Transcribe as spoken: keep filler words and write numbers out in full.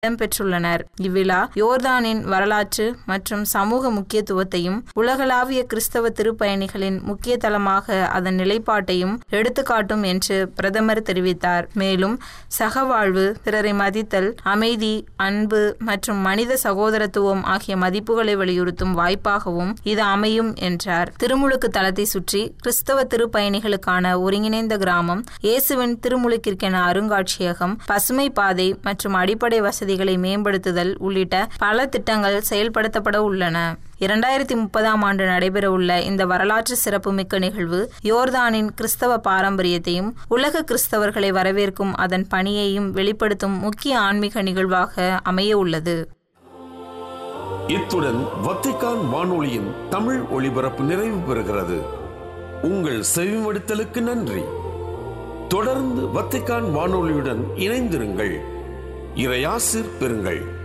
இடம்பெற்றுள்ளனர். இவ்விழா யோர்தானின் வரலாற்று மற்றும் சமூக முக்கியத்துவத்தையும் உலகளாவிய கிறிஸ்தவ திருப்பயணிகளின் முக்கிய தலமாக அதன் நிலைப்பாட்டையும் எடுத்துக்காட்டும் என்று பிரதமர் தெரிவித்தார். மேலும் சகவாழ்வு, பிறரை மதித்தல், அமைதி, அன்பு மற்றும் மனித சகோதரத்துவம் ஆகிய மதிப்புகளை வலியுறுத்தும் வாய்ப்பாகவும் இது அமையும் என்றார். திருமுழுக்கு தலத்தை சுற்றி கிறிஸ்தவ திருப்பயணிகளுக்கான ஒருங்கிணைந்த கிராமம், இயேசுவின் திருமுழுக்கிற்கென அருங்காட்சியகம், பசுமை பாதை மற்றும் அடிப்படை வசதிகளை மேம்படுத்துதல் உள்ளிட்ட பல திட்டங்கள் செயல்படுத்தப்பட உள்ளன. இரண்டாயிரத்தி முப்பதாம் ஆண்டு நடைபெறவுள்ள இந்த வரலாற்று சிறப்புமிக்க நிகழ்வு யோர்தானின் கிறிஸ்தவ பாரம்பரியத்தையும் உலக கிறிஸ்தவர்களை வரவேற்கும் அதன் பணியையும் வெளிப்படுத்தும் முக்கிய ஆன்மீக நிகழ்வாக அமைய உள்ளது. இத்துடன் வத்திக்கான் வானொலியின் தமிழ் ஒளிபரப்பு நிறைவு பெறுகிறது. உங்கள் செவிமடுத்தலுக்கு நன்றி. தொடர்ந்து வத்திக்கான் வானொலியுடன் இணைந்திருங்கள். இறையாசிர் பெறுங்கள்.